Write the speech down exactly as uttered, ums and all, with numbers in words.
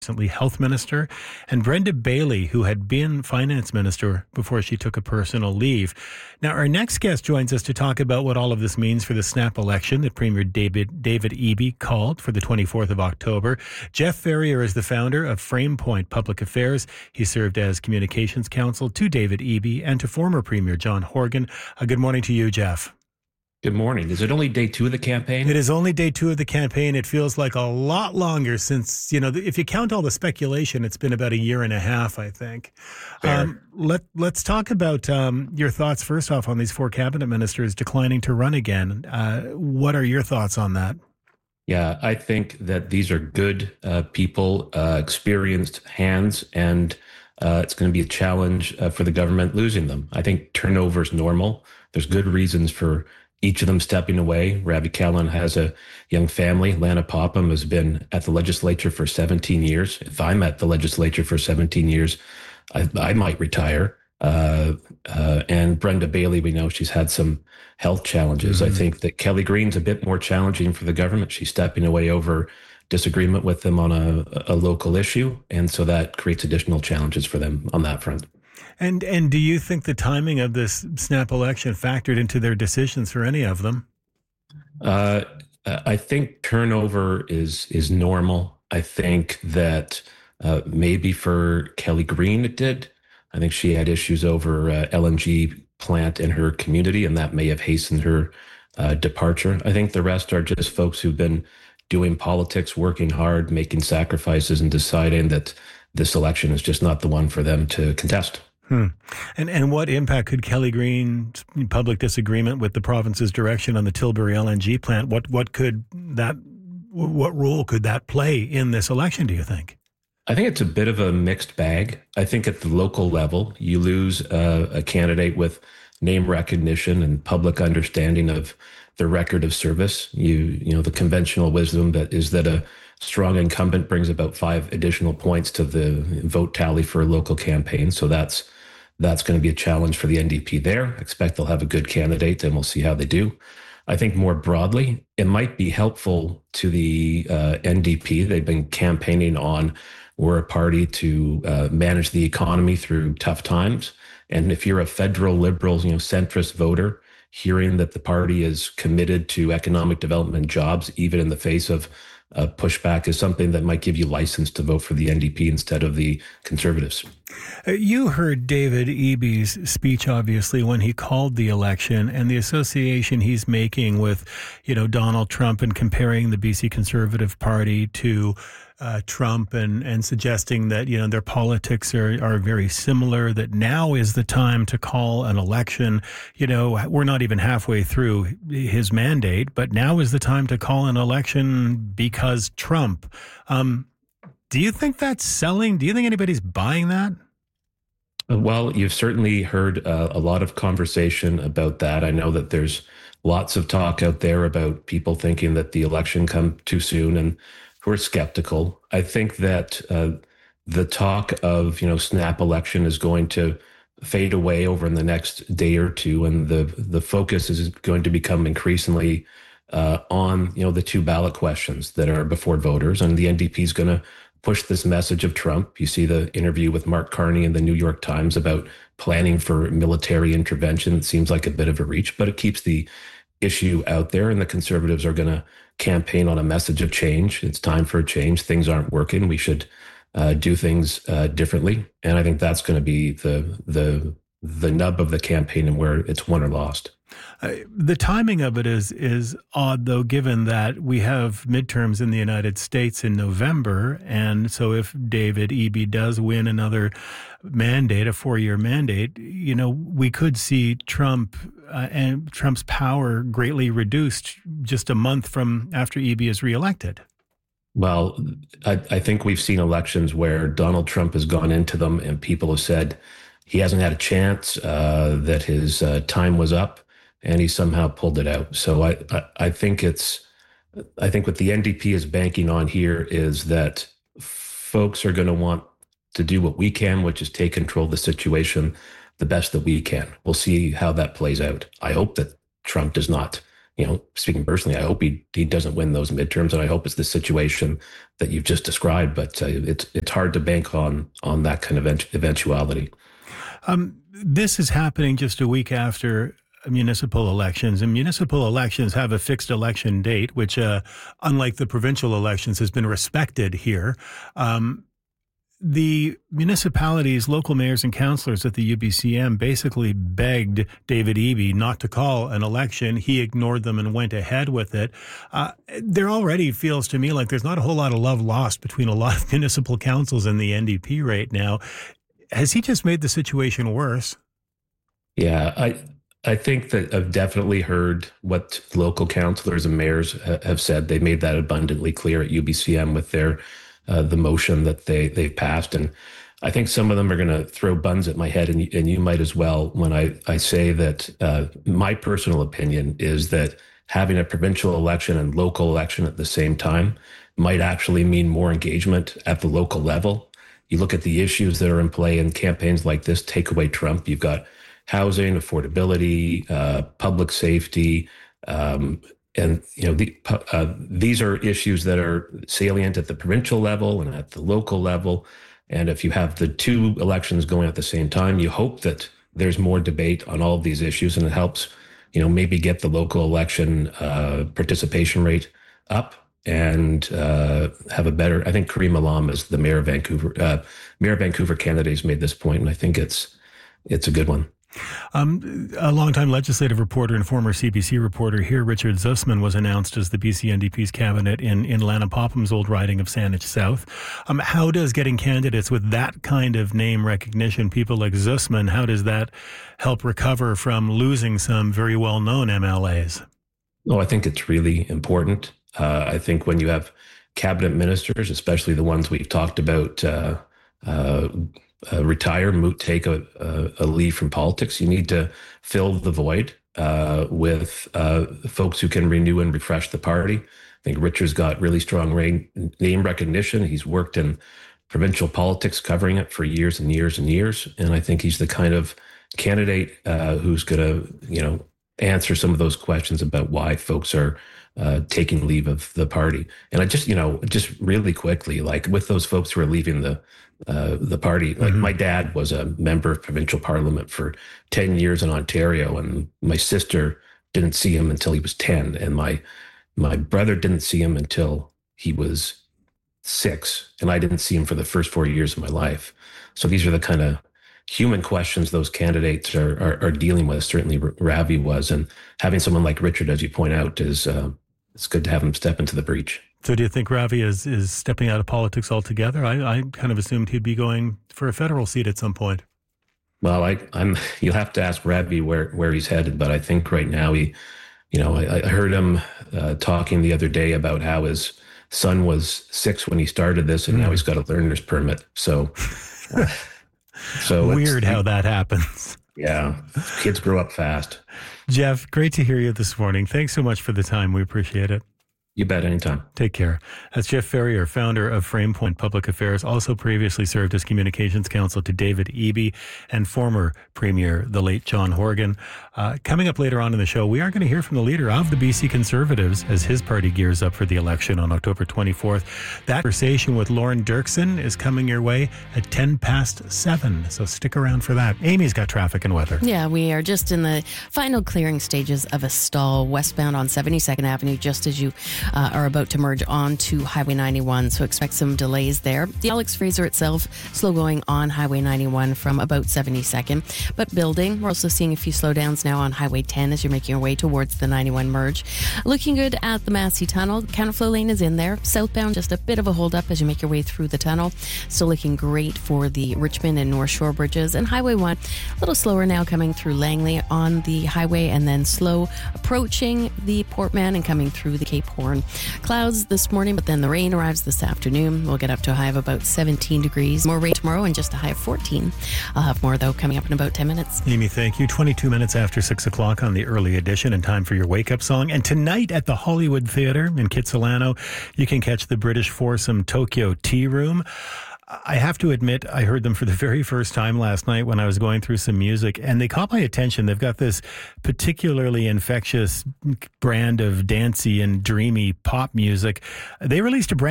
recently health minister, and Brenda Bailey, who had been finance minister before she took a personal leave. Now, our next guest joins us to talk about what all of this means for the snap election that Premier David David Eby called for the twenty-fourth of October. Jeff Ferrier is the founder of FramePoint Public Affairs. He served as communications counsel to David Eby and to former Premier John Horgan. Uh, good morning to you, Jeff. Good morning. Is it only day two of the campaign? It is only day two of the campaign. It feels like a lot longer since, you know, if you count all the speculation, it's been about a year and a half, I think. Um, let, let's talk about um, your thoughts first off on these four cabinet ministers declining to run again. Uh, what are your thoughts on that? Yeah, I think that these are good uh, people, uh, experienced hands, and uh, it's going to be a challenge uh, for the government losing them. I think turnover is normal. There's good reasons for each of them stepping away. Ravi Kahlon has a young family. Lana Popham has been at the legislature for seventeen years. If I'm at the legislature for seventeen years, I, I might retire. Uh, uh, and Brenda Bailey, we know she's had some health challenges. Mm-hmm. I think that Kelly Green's a bit more challenging for the government. She's stepping away over disagreement with them on a, a local issue. And so that creates additional challenges for them on that front. And and do you think the timing of this snap election factored into their decisions for any of them? Uh, I think turnover is is normal. I think that uh, maybe for Kelly Green it did. I think she had issues over uh, L N G plant in her community, and that may have hastened her uh, departure. I think the rest are just folks who've been doing politics, working hard, making sacrifices, and deciding that this election is just not the one for them to contest. Hmm. And and what impact could Kelly Green's public disagreement with the province's direction on the Tilbury L N G plant, what what could that, what role could that play in this election, do you think? I think it's a bit of a mixed bag. I think at the local level, you lose uh, a candidate with name recognition and public understanding of the record of service. You you know, the conventional wisdom that is that a strong incumbent brings about five additional points to the vote tally for a local campaign. So that's That's going to be a challenge for the N D P there. I expect they'll have a good candidate, and we'll see how they do. I think more broadly, it might be helpful to the uh, N D P. They've been campaigning on we're a party to uh, manage the economy through tough times. And if you're a federal liberal, you know, centrist voter, hearing that the party is committed to economic development jobs, even in the face of uh, pushback, is something that might give you license to vote for the N D P instead of the Conservatives. You heard David Eby's speech, obviously, when he called the election, and the association he's making with, you know, Donald Trump and comparing the B C Conservative Party to uh, Trump and, and suggesting that, you know, their politics are, are very similar, that now is the time to call an election. You know, we're not even halfway through his mandate, but now is the time to call an election because Trump. Um, Do you think that's selling? Do you think anybody's buying that? Well, you've certainly heard uh, a lot of conversation about that. I know that there's lots of talk out there about people thinking that the election come too soon and who are skeptical. I think that uh, the talk of, you know, snap election is going to fade away over in the next day or two, and the the focus is going to become increasingly uh, on, you know, the two ballot questions that are before voters, and the N D P is going to push this message of Trump. You see the interview with Mark Carney in the New York Times about planning for military intervention. It seems like a bit of a reach, but it keeps the issue out there, and the Conservatives are going to campaign on a message of change. It's time for a change. Things aren't working. We should uh, do things uh, differently. And I think that's going to be the the the nub of the campaign and where it's won or lost. Uh, the timing of it is is odd, though, given that we have midterms in the United States in November. And so if David Eby does win another mandate, a four-year mandate, you know, we could see Trump uh, and Trump's power greatly reduced just a month from after Eby is reelected. Well, I, I think we've seen elections where Donald Trump has gone into them and people have said he hasn't had a chance, uh, that his uh, time was up, and he somehow pulled it out. So I, I, I think it's, I think what the N D P is banking on here is that folks are going to want to do what we can, which is take control of the situation the best that we can. We'll see how that plays out. I hope that Trump does not, you know, speaking personally, I hope he he doesn't win those midterms, and I hope it's the situation that you've just described. But uh, it's it's hard to bank on on that kind of eventuality. Um, this is happening just a week after municipal elections, and municipal elections have a fixed election date, which, uh, unlike the provincial elections, has been respected here. Um, The municipalities, local mayors and councillors at the U B C M basically begged David Eby not to call an election. He ignored them and went ahead with it. Uh, there already feels to me like there's not a whole lot of love lost between a lot of municipal councils and the N D P right now. Has he just made the situation worse? Yeah, I I think that I've definitely heard what local councillors and mayors have said. They made that abundantly clear at U B C M with their Uh, the motion that they they've passed, and I think some of them are going to throw buns at my head, and and you might as well. When I I say that, uh, my personal opinion is that having a provincial election and local election at the same time might actually mean more engagement at the local level. You look at the issues that are in play in campaigns like this. Take away Trump. You've got housing, affordability, uh, public safety. Um, And, you know, the, uh, these are issues that are salient at the provincial level and at the local level. And if you have the two elections going at the same time, you hope that there's more debate on all of these issues, and it helps, you know, maybe get the local election uh, participation rate up and uh, have a better. I think Karim Alam is the mayor of Vancouver. Uh, mayor of Vancouver candidate has made this point, and I think it's it's a good one. Um, a longtime legislative reporter and former C B C reporter here, Richard Zussman, was announced as the B C N D P's cabinet in, in Lana Popham's old riding of Saanich South. Um, how does getting candidates with that kind of name recognition, people like Zussman, how does that help recover from losing some very well-known M L As? Oh, I think it's really important. Uh, I think when you have cabinet ministers, especially the ones we've talked about, uh, uh, Uh, retire, move, take a, a, a leave from politics. You need to fill the void uh, with uh, folks who can renew and refresh the party. I think Richard's got really strong rain, name recognition. He's worked in provincial politics, covering it for years and years and years. And I think he's the kind of candidate uh, who's going to, you know, answer some of those questions about why folks are uh, taking leave of the party. And I just, you know, just really quickly, like with those folks who are leaving the Uh, the party. Like mm-hmm. My dad was a member of provincial parliament for ten years in Ontario, and my sister didn't see him until he was ten, and my my brother didn't see him until he was six, and I didn't see him for the first four years of my life. So these are the kind of human questions those candidates are are, are dealing with. Certainly Ravi was, and having someone like Richard, as you point out, is uh, it's good to have him step into the breach. So do you think Ravi is, is stepping out of politics altogether? I, I kind of assumed he'd be going for a federal seat at some point. Well, I, I'm. You'll have to ask Ravi where, where he's headed, but I think right now he, you know, I, I heard him uh, talking the other day about how his son was six when he started this, and mm. now he's got a learner's permit. So, uh, so weird how that happens. Yeah, kids grow up fast. Jeff, great to hear you this morning. Thanks so much for the time. We appreciate it. You bet, anytime. Take care. That's Jeff Ferrier, founder of FramePoint Public Affairs, also previously served as communications counsel to David Eby and former Premier, the late John Horgan. Uh, coming up later on in the show, we are going to hear from the leader of the B C Conservatives as his party gears up for the election on October twenty-fourth. That conversation with Lauren Dirksen is coming your way at ten past seven, so stick around for that. Amy's got traffic and weather. Yeah, we are just in the final clearing stages of a stall westbound on seventy-second Avenue, just as you Uh, are about to merge onto Highway ninety-one, so expect some delays there. The Alex Fraser itself, slow going on Highway ninety-one from about seventy-second, but building. We're also seeing a few slowdowns now on Highway ten as you're making your way towards the ninety-one merge. Looking good at the Massey Tunnel. Counterflow lane is in there. Southbound, just a bit of a hold up as you make your way through the tunnel. Still looking great for the Richmond and North Shore bridges. And Highway one, a little slower now coming through Langley on the highway, and then slow approaching the Portman and coming through the Cape Horn. Clouds this morning, but then the rain arrives this afternoon. We'll get up to a high of about seventeen degrees. More rain tomorrow and just a high of fourteen. I'll have more, though, coming up in about ten minutes. Amy, thank you. twenty-two minutes after six o'clock on the early edition, and time for your wake-up song. And tonight at the Hollywood Theatre in Kitsilano, you can catch the British foursome Tokyo Tea Room. I have to admit, I heard them for the very first time last night when I was going through some music, and they caught my attention. They've got this particularly infectious brand of dancey and dreamy pop music. They released a brand